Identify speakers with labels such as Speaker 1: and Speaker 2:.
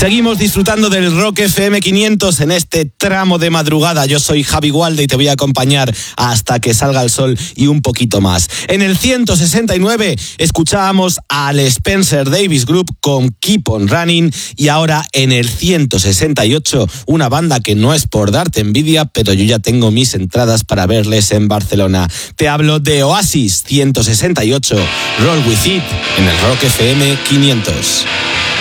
Speaker 1: Seguimos disfrutando del Rock FM 500 en este tramo de madrugada. Yo soy Javi Gualde y te voy a acompañar hasta que salga el sol y un poquito más. En el 169 escuchábamos al Spencer Davis Group con Keep on Running, y ahora en el 168 una banda que no es por darte envidia, pero yo ya tengo mis entradas para verles en Barcelona. Te hablo de Oasis, 168, Roll With It en el Rock FM 500.